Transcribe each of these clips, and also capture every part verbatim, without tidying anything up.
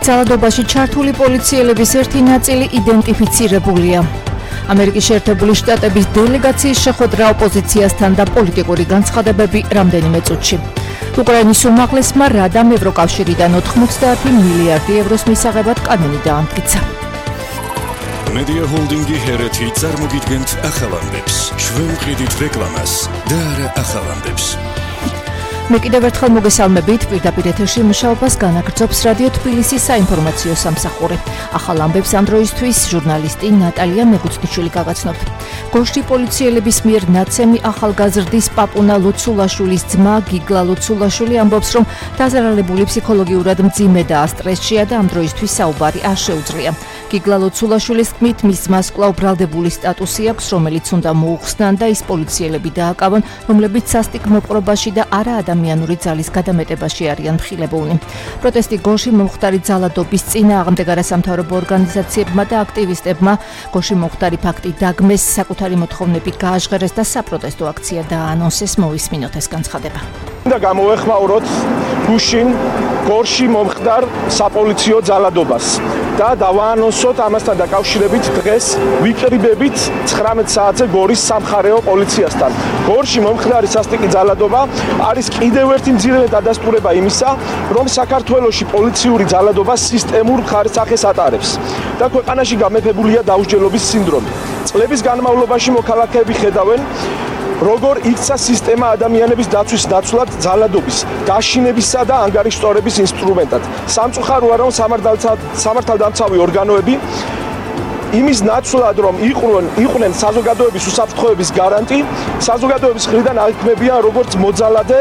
ძალადობაში ჩართული პოლიციელების ერთი ნაწილი იდენტიფიცირებულია. ამერიკის შეერთებული შტატების დელეგაციის შეხვედრა ოპოზიციასთან და პოლიტიკური განცხადებები რამდენიმე წუთში. უკრაინის უმაღლესმა რადამ ევროკავშირიდან ოთხმოცდაათი მილიარდი ევროს მისაღებად კანონი დაამტკიცა. Media Holdingi ჰერეთი წარმოგიდგენთ ახალამდებს. ჩვენ ვყიდით რეკლამას და არა ახალამდებს. მე კიდევ ერთხელ მოგესალმებით, პირდაპირ ეთერში მუშაობას განაგრძობს რადიო თბილისის საინფორმაციო სამსახური. ახალ ამბებს ამ დროისთვის ჟურნალისტი ნატალია მეგუცნიშვილი გაგაცნობთ. გორში პოლიციელების მიერ ნაცემი ახალგაზრდის პაპუნა ლოცულაშვილის ძმა გიგლა ლოცულაშვილი ამბობს, რომ დაზარალებული ფსიქოლოგიურად მძიმე და სტრესშია და ამ დროისთვის საუბარი არ შეუძლია. გიგლა ლოცულაშვილის თქმით, მის ძმას კვლავ ბრალდებული სტატუსი აქვს, რომელიც უნდა მოუხსნან და ის პოლიციელები დააკავონ, რომლებიც სასტიკ მოპყრობაში და არა ადამიანური ძალის გადამეტებაში არიან მხილებულნი. პროტესტი გორში მომხდარი ძალადობის წინააღმდეგ არასამთავრობო ორგანიზაციებმა და აქტივისტებმა გორში მომხდარი ფაქტი დაგმეს, საკუთარი მოთხოვნები გააჟღერეს და საპროტესტო აქცია დაანონსეს. მოვისმინოთ ეს განცხადება. და გამოეხმაუროთ გუშინ გორში მომხდარ საპოლიციო ძალადობას და დავაანონსოთ ამასთან დაკავშირებით დღეს ვიკრიბებით ცხრამეტ საათზე გორის სამხარეო პოლიციასთან. გორში მომხდარი სასტიკი ძალადობა არის კიდევ ერთი მძიმე დადასტურება იმისა, რომ საქართველოში პოლიციური ძალადობა სისტემურ ხარისხს ატარებს და ქვეყანაში გამეფებულია დაუსჯელობის სინდრომი. წლების განმავლობაში მოქალაქეები ხედავენ როგორ იქცა სისტემა ადამიანების დაცვის ნაცვლად ძალადობის, დაშინებისა და ანგარიშტორების ინსტრუმენტად. სამწუხაროა, რომ სამართალდამცავი ორგანოები იმის ნაცვლად, რომ იყვნენ იყვნენ საზოგადოების უსაფრთხოების გარანტი, საზოგადოების მხრიდან აიქმებიან როგორც მოძალადე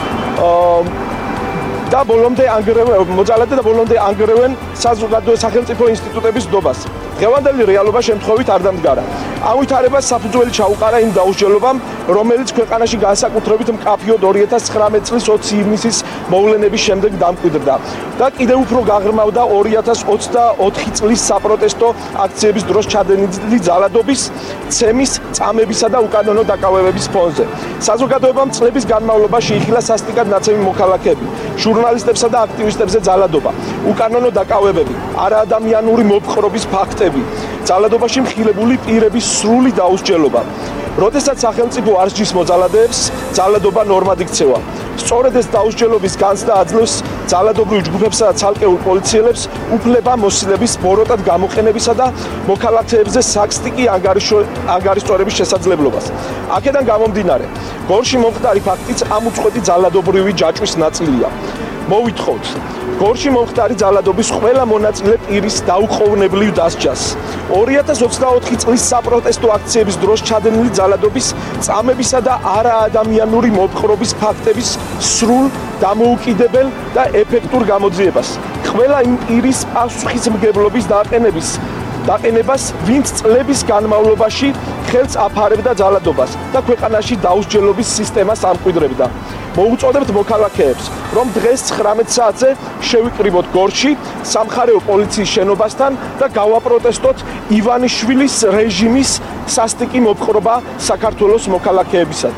და ბოლომდე ანგრევენ მოძალადე და ბოლომდე ანგრევენ საზოგადო სახელმწიფო ინსტიტუტების დობას. დღევანდელი რეალობა შემთხვევით არ დამდგარა. ამ ვითარებას საფუძველი ჩაუყარა იმ დაუსჯელობამ, რომელიც ქვეყანაში განსაკუთრებით მკაფიოდ ორი ათას ცხრამეტ წლის ოცი ივნისის მოვლენების შემდეგ დამკვიდრდა და კიდევ უფრო გაღრმავდა ორი ათას ოცდაოთხი წლის საპროტესტო აქციების დროს ჩადენილი ძალადობის, ცემის, წამებისა და უკანონო დაკავებების ფონზე. საზოგადოებამ წლების განმავლობაში იხილა სასტიკად ნაცემი მოქალაქეები, ჟურნალისტებსა და აქტივისტებზე ძალადობა, უკანონო დაკავებები, არაადამიანური მოპყრობის ფაქტები, ძალადობაში მხილებული პირების სრული დაუსჯელობა. როდესაც სახელმწიფო არ სჯის მოძალადეებს, ძალადობა ნორმად იქცევა. სწორედ ეს დაუსჯელობის განცდა აძლევს ძალადობრივ ჯგუფებსა და ცალკეულ პოლიციელებს უფლება მოსილების ბოროტად გამოყენებისა და მოქალაქეებზე საკსტიკი ანგარიშტორების შესაძლებლობას. აქედან გამომდინარე, გორში მომხდარი ფაქტიც ამ უწყვეტი ძალადობრივი ჯაჭვის ნაწილია. მოვითხოვთ გორში მომხდარი ძალადობის ყველა მონაწილე პირის დაუყოვნებლივ დასჯას. ორი ათას ოცდაოთხი წლის საპროტესტო აქციების დროს ჩადენილი ძალადობის, წამებისა და არაადამიანური მოპყრობის ფაქტების სრულ, დამოუკიდებელ და ეფექტურ გამოძიებას. ყველა იმ პირის პასუხისმგებლობის დაყენების დაყენებას, ვინც წლების განმავლობაში ხელს აფარებდა ძალადობას და ქვეყანაში დაუსჯელობის სისტემას ამკვიდრებდა. მოუწოდებთ მოქალაქეებს, რომ დღეს ცხრამეტ საათზე შევიკრიბოთ გორში სამხარეო პოლიციის შენობასთან და გავაპროტესტოთ ივანიშვილის რეჟიმის სასტიკი მოპყრობა საქართველოს მოქალაქეებისად.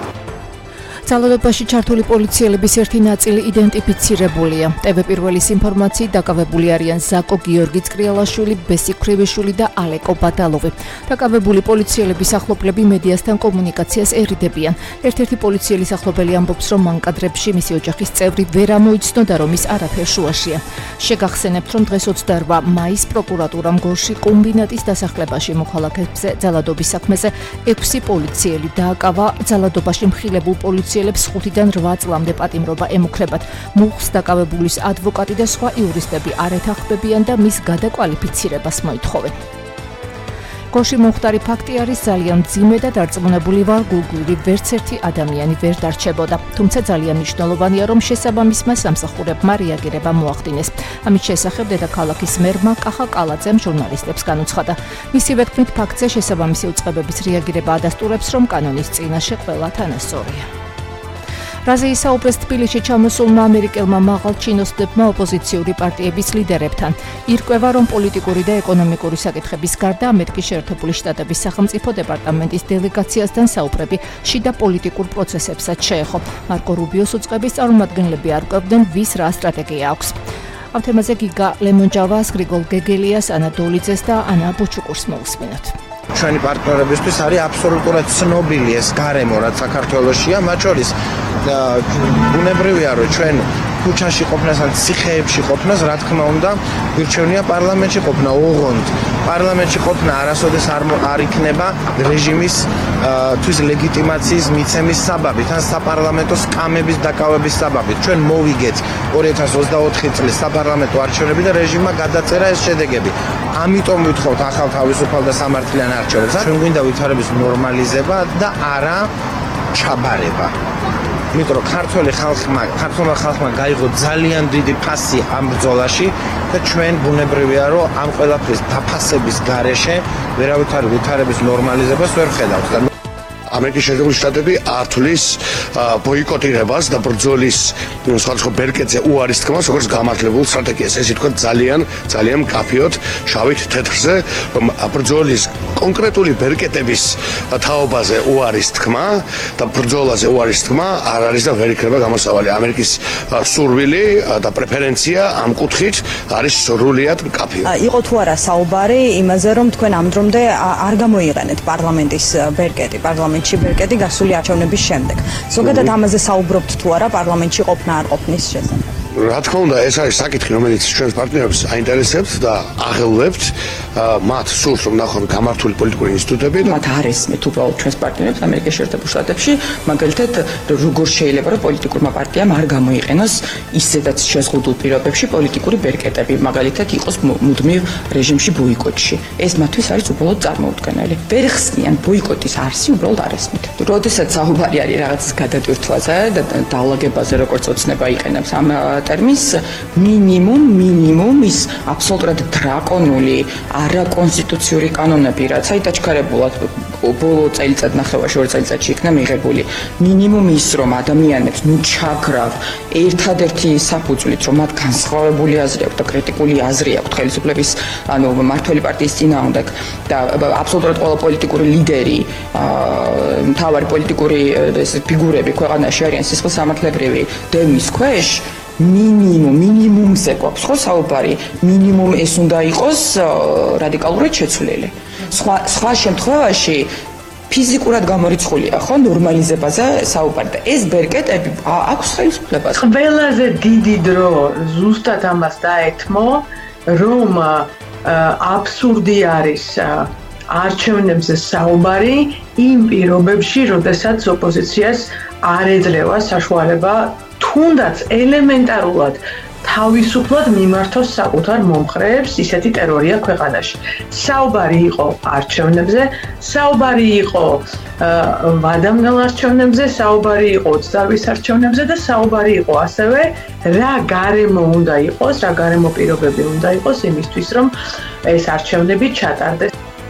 ძალადობაში ჩართული პოლიციელების ერთი ნაწილი იდენტიფიცირებულია. ტევ პირველის ინფორმაციით დაკავებული არიან ზაკო გიორგი წკრიალაშვილი, ბესი ქრივიშვილი და ალეკო ბადალოვი. დაკავებული პოლიციელების ახლობლები მედიასთან კომუნიკაციას ერიდებიან. ერთ-ერთი პოლიციელის ახლობელი ამბობს, რომ მან კადრებში მისი ოჯახის წევრი ვერ ამოიცნო და რომ ის არაფერ შუაშია. შეგახსენებთ, რომ დღეს ოცდაორმა მაისს პროკურატურამ გორში კომბინატის დასახლებაში მოქალაქეებზე ძალადობის საქმეზე ექვსი პოლიციელი დააკავა. ძალადობაში მხილებულ პოლიციელებს ხუთიდან რვა წლამდე პატიმრობა ემუქრებათ. მუხლს დაკავებულის ადვოკატი და სხვა იურისტები არ ეთანხმებიან და მის გადაკვალიფიცირებას მოითხოვენ. გორში მომხდარი ფაქტი არის ძალიან მძიმე და დარწმუნებული ვარ, გულგვირი ვერც ერთი ადამიანი ვერ დარჩებოდა. თუმცა ძალიან მნიშვნელოვანია, რომ შესაბამისმა სამსახურებმა რეაგირება მოახდინეს. ამის შესახებ დედაქალაქის მერმა კახა კალაძემ ჟურნალისტებს განუცხადა. მისივე თქმით, ფაქტზე შესაბამისი უწყებების რეაგირება ადასტურებს, რომ კანონის წინაშე ყველა თანასწორია. რაზე ისაუბრეს თბილისში ჩამოსულმა ამერიკელმა მაღალჩინოსნებმა ოპოზიციური პარტიების ლიდერებთან. ირკვევა, რომ პოლიტიკური და ეკონომიკური საკითხების გარდა ამერიკის შეერთებული შტატების სახელმწიფო დეპარტამენტის დელეგაციასთან საუბრები შიდა პოლიტიკურ პროცესებსაც შეეხო. მარკო რუბიოს უწყების წარმომადგენლები არ კვებდნენ, ვის რა სტრატეგია აქვს. ამ თემაზე გიგა ლემონჯავას, გრიგოლ გეგელიას, ანა დოლიძეს და ანა ბუჩუკურს მოვუსმინოთ. ჩვენი პარტნიორებისთვის არის აბსოლუტურად ცნობილი ეს გარემო, რაც საქართველოშია, მათ შორის ბუნებრივია, რომ ჩვენ ქუჩაში ყოფნას ან ციხეებში ყოფნას, რა თქმა უნდა, გვირჩევნია პარლამენტში ყოფნა, ოღონდ პარლამენტში ყოფნა არასოდეს არ არ იქნება რეჟიმის თვის ლეგიტიმაციის მიცემის საბაბით, ან საპარლამენტო სკამების დაკავების საბაბით. ჩვენ მოვიგეთ ორი ათას ოცდაოთხი წლის საპარლამენტო არჩევნები და რეჟიმმა გადაწერა ეს შედეგები. ამიტომ ვითხოვთ ახალ თავისუფალ და სამართლიან არჩევნებს. ჩვენ გვინდა ვითარების ნორმალიზება და არა ჩაბარება. იმიტომ რომ ქართველი ხალხმა, ქართულმა ხალხმა გაიღო ძალიან დიდი ფასი ამ ბრძოლაში და ჩვენ ბუნებრივია რომ ამ ყველაფრის დაფასების გარეშე ვერავითარი ვითარების ნორმალიზებას ვერ ხედავთ. ამერიკის შეერთებული შტატები ართulis ბოიკოტირებას და ბრძოლის სხვადასხვა ბერკეტზე უარის თქმას, როგორც გამართლებულ სტრატეგიას. ეს ითქვა ძალიან, ძალიან მკაფიოდ, შავით თეთრზე, რომ ბრძოლის კონკრეტული ბერკეტების თაობაზე უარის თქმა და ბრძოლაზე უარის თქმა არ არის და ვერ იქნება გამოსავალი. ამერიკის სურვილი და პრეფერენცია ამ კუთხით არის სრულიად მკაფიო. იყო თუ არა საუბარი იმაზე, რომ თქვენ ამ დრომდე არ გამოიყენეთ პარლამენტის ბერკეტი, პარლამენტ ბერკეტი გასული არჩევნების შემდეგ. ზოგადად ამაზე საუბრობთ თუ არა პარლამენტში ყოფნა არ ყოფნის შესახებ. რა თქმა უნდა, ეს არის საკითხი, რომელიც ჩვენს პარტნიორებს აინტერესებს და აღელვებთ. მათ სურს რომ ნახონ გამართული პოლიტიკური ინსტიტუტები და მათ არ ესმით უბრალოდ ჩვენს პარტნიორებს ამერიკის შეერთებულ შტატებში, მაგალითად, როგორ შეიძლება რომ პოლიტიკურმა პარტიამ არ გამოიყენოს ისედაც შეზღუდულ პირობებში პოლიტიკური ბერკეტები, მაგალითად, იყოს მუდმივ რეჟიმში ბოიკოტში. ეს მათთვის არის უბრალოდ წარმოუდგენელი. ვერ ხსნიან ბოიკოტის არსი უბრალოდ არ ესმით. როდესაც საუბარი არის რაღაცის გადატვირთვაზე და დაალაგებაზე, როგორც ოცნება იყენებს ამ ტერმინს, მინიმუმ მინიმუმ ის აბსოლუტურად დრაკონული არაკონსტიტუციური კანონები, რაც აი დაჩქარებულად ბოლო წელიწად ნახევარში, ორი წელიწადში იქნა მიღებული. მინიმუმ ის, რომ ადამიანებს ნუ ჩაგრავ ერთადერთი საფუძვლით, რომ მათ განსხვავებული აზრი აქვს და კრიტიკული აზრი აქვს ხელისუფლების, ანუ მმართველი პარტიის წინააღმდეგ და აბსოლუტურად ყველა პოლიტიკური ლიდერი, მთავარი პოლიტიკური ფიგურები ქვეყანაში არიან სისხლსამართლებრივი დევნის ქვეშ. მინიმუმ მინიმუმზე გვაქვს ხო საუბარი, მინიმუმ ეს უნდა იყოს რადიკალურად შეცვლილი. სხვა სხვა შემთხვევაში ფიზიკურად გამორიცხულია ხო ნორმალიზებაზე საუბარი და ეს ბერკეტები აქვს ხელისუფლებას. ყველაზე დიდი დრო ზუსტად ამას დაეთმო, რომ აბსურდი არის არჩევნებზე საუბარი იმ პირობებში, როდესაც ოპოზიციას არ ეძლევა საშუალება თუნდაც ელემენტარულად თავისუფლად მიმართოს საკუთარ მომხრეებს, ისეთი ტერორია ქვეყანაში. საუბარი იყო არჩევნებზე, საუბარი იყო ვადამგალ არჩევნებზე, საუბარი იყო ოცდავის არჩევნებზე და საუბარი იყო ასევე რა გარემო უნდა იყოს, რა გარემო პირობები უნდა იყოს იმისთვის, რომ ეს არჩევნები ჩატარდეს.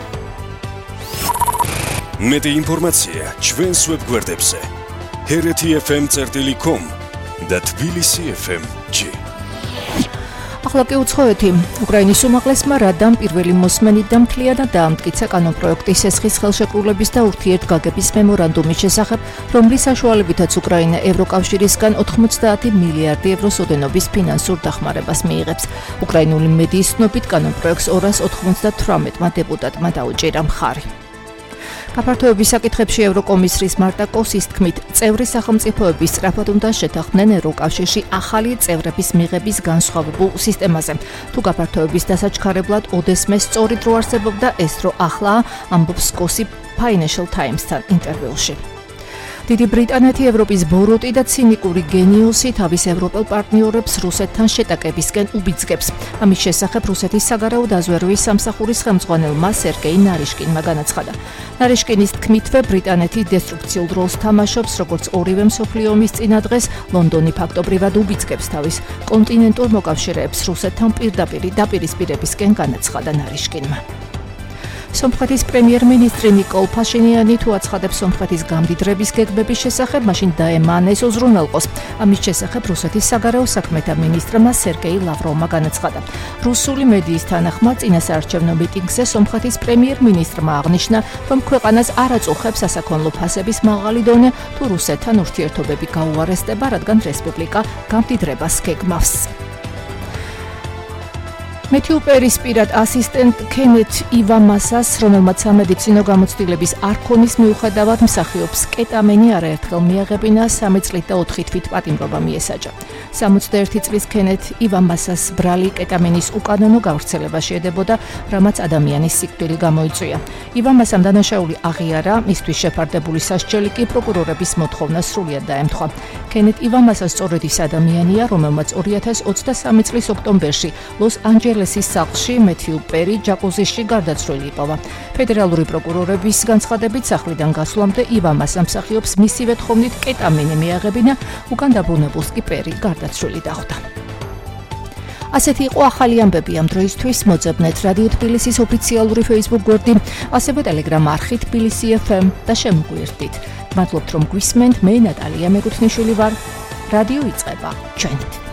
მეტი ინფორმაცია ჩვენს ვებგვერდებზე ჰერეთი ეფ ემ წერტილი კომ და თბილისი ეფ ემ ჯი. ახლა კი უცხოეთი. უკრაინის უმაღლესმა რადამ პირველი მოსმენით და მთლიანად დაამტკიცა კანონპროექტის ესხის ხელშეკრულების და ურთიერთგაგების მემორანდუმის შესახებ, რომლის საშუალებითაც უკრაინა ევროკავშირისგან ოთხმოცდაათი მილიარდი ევროს ოდენობის ფინანსურ დახმარებას მიიღებს. უკრაინული მედიის ცნობით კანონპროექტს ორას ოთხმოცდათვრამეტმა დეპუტატმა დაუჭირა მხარი. გაფართოების საკითხებში ევროკომისრის მარტა კოსის თქმით, წევრი სახელმწიფოები სწრაფად უნდა შეთანხმდნენ ევროკავშირში ახალი წევრების მიღების განსხვავებულ სისტემაზე. თუ გაფართოების დასაჩქარებლად ოდესმე სწორი დრო არსებობდა ეს დრო ახლა, ამბობს კოსი Financial Times-თან ინტერვიუში. დიდი ბრიტანეთი ევროპის ბოროტი და ცინიკური გენიოსი თავის ევროპელ პარტნიორებს რუსეთთან შეტაკებისკენ უბიძგებს. ამის შესახებ რუსეთის საგარეო დაზვერვის სამსახურის ხელმძღვანელმა სერგეი ნარიშკინმა განაცხადა. ნარიშკინის თქმითვე ბრიტანეთი დესტრუქციულ როლს თამაშობს, როგორც ორივე მსოფლიო ომის წინა დღეს ლონდონი ფაქტობრივად უბიძგებს თავის კონტინენტურ მოკავშირეებს რუსეთთან პირდაპირი დაპირისპირებისკენ განაცხადა ნარიშკინმა. სომხეთის პრემიერ-მინისტრი ნიკოლ ფაშინიანი თუ აცხადებს სომხეთის გამდიდრების გეგმების შესახებ, მაშინ დაემანეს უზრუნველყოს. ამის შესახებ რუსეთის საგარეო საქმეთა მინისტრმა სერგეი ლავროვმა განაცხადა. რუსული მედიის თანახმად წინასაარჩევნო მიტინგზე სომხეთის პრემიერ-მინისტრმა აღნიშნა, რომ ქვეყანას არ აწუხებს სასაქონლო ფასების მაღალი დონე თუ რუსეთთან ურთიერთობები გაუარესდება, რადგან რესპუბლიკა გამდიდრებას გეგმავს. მეთიუ პერის პირად ასისტენტ კენეთ ივამასას, რომელმაც სამედიცინო გამოცდილების არ ქონის მიუხედავად მსახიობს კეტამენი არაერთხელ მიაღებინა სამი წლით და ოთხი თვით პატიმრობა მიესაჯა. სამოცდაერთი წლის კენეთ ივამასას ბრალი კეტამენის უკანონო გავრცელება შეედებოდა, რამაც ადამიანის სიკვდილი გამოიწვია. ივამასამ დანაშაული აღიარა, მისთვის შეფარდებული სასჯელი კი პროკურორების მოთხოვნას სრულიად დაემთხვა. კენეთ ივამასა სწორედ ის ადამიანია, რომელმაც ორი ათას ოცდასამი წლის ოქტომბერში ლოს-ანჯელესის სახლში მეთიუ პერი ჯაკუზიში გარდაცვლილი იპოვა. ფედერალური პროკურორების განცხადებით, სახლიდან გასვლამდე ივამასა მსახიობს მისივე თხოვნით კეტამენი მიაღებინა, უკან დაბრუნებულს კი პერი გარდაცვლილი დახვდა. ასეთი იყო ახალი ამბები ამ დროისთვის. მოძებნეთ რადიო თბილისის ოფიციალური Facebook გვერდი, ასევე Telegram არხი თბილისი ეფ ემ და შემოგვიერთდით. მადლობთ რომ გვისმენთ. მე ნატალია მეკუთვნიშვილი ვარ. რადიო იწყება. ჩვენით.